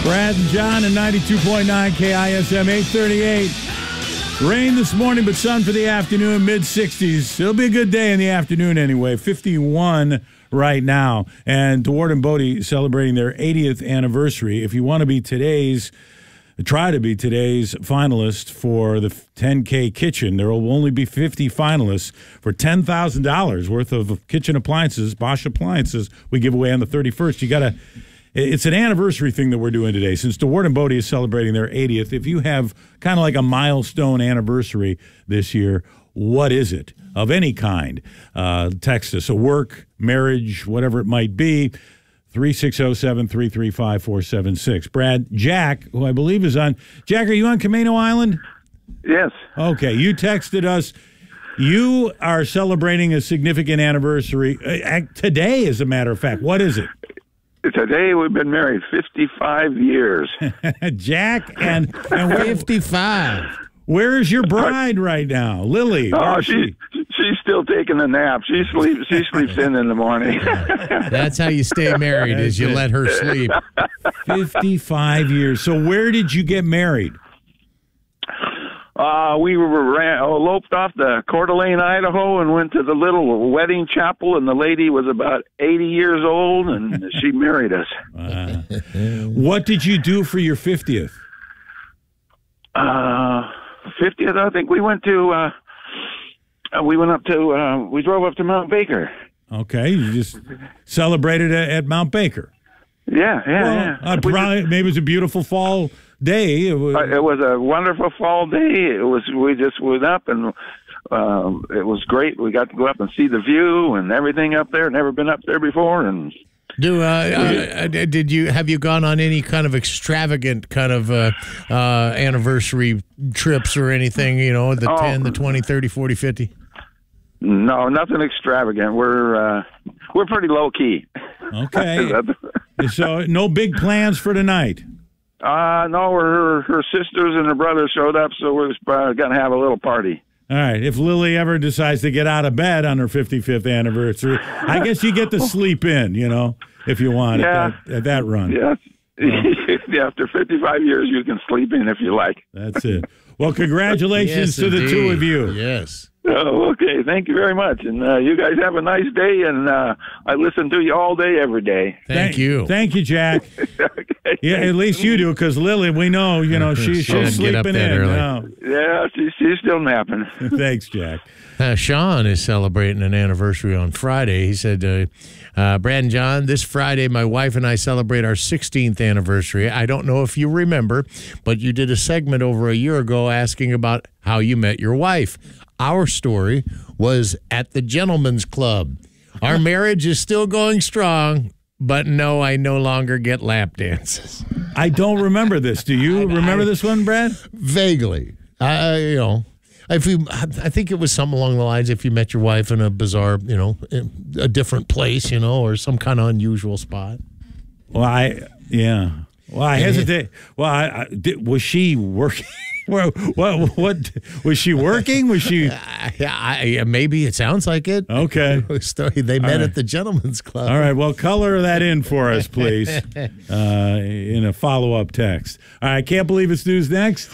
Brad and John and 92.9 KISM 838. Rain this morning, but sun for the afternoon, mid-60s. It'll be a good day in the afternoon anyway. 51 right now. And DeWard and Bodie celebrating their 80th anniversary. If you want to be try to be today's finalist for the 10K kitchen, there will only be 50 finalists for $10,000 worth of kitchen appliances, Bosch appliances, we give away on the 31st. It's an anniversary thing that we're doing today. Since DeWard and Bodie is celebrating their 80th, if you have kind of like a milestone anniversary this year, what is it of any kind? Text us. A work, marriage, whatever it might be, 360-733-5476. Brad, Jack, who I believe is on. Jack, are you on Camino Island? Yes. Okay, you texted us. You are celebrating a significant anniversary today, as a matter of fact. What is it? Today we've been married 55 years. Jack, and 55. Where is your bride right now, Lily? Oh, she's still taking a nap. She sleeps in the morning. That's how you stay married, is you let her sleep. 55 years. So where did you get married? We eloped off to Coeur d'Alene, Idaho, and went to the little wedding chapel, and the lady was about 80 years old, and she married us. What did you do for your 50th? 50th, I think we went to, we drove up to Mount Baker. Okay, you just celebrated at Mount Baker. Yeah. Maybe it was a beautiful fall day. It was a wonderful fall day. We just went up, and it was great. We got to go up and see the view and everything up there. Never been up there before. And have you gone on any kind of extravagant kind of anniversary trips or anything? You know, the 10, the 20, 30, 40, 50. No, nothing extravagant. We're pretty low key. Okay. So no big plans for tonight. No, her sisters and her brother showed up, so we're going to have a little party. All right. If Lily ever decides to get out of bed on her 55th anniversary, I guess you get to sleep in, if you want at that run. Yeah. After 55 years, you can sleep in if you like. That's it. Well, congratulations to the two of you. Yes. Oh, okay. Thank you very much. And you guys have a nice day, and I listen to you all day, every day. Thank you. Thank you, Jack. Okay. Yeah, at least you do, because Lily, we know, she's sleeping in. Early. Yeah, she's still napping. Thanks, Jack. Sean is celebrating an anniversary on Friday. He said, Brad and John, this Friday, my wife and I celebrate our 16th anniversary. I don't know if you remember, but you did a segment over a year ago asking about how you met your wife. Our story was at the Gentlemen's Club. Our marriage is still going strong, but no, I no longer get lap dances. I don't remember this. Do you remember this one, Brad? Vaguely. I think it was something along the lines, if you met your wife in a bizarre, a different place, or some kind of unusual spot. Well, I hesitate. Well, was she working? What was she working? Was she? Maybe it sounds like it. Okay. They met at the Gentlemen's Club. All right. Well, color that in for us, please, in a follow-up text. All right. Can't believe it's news next.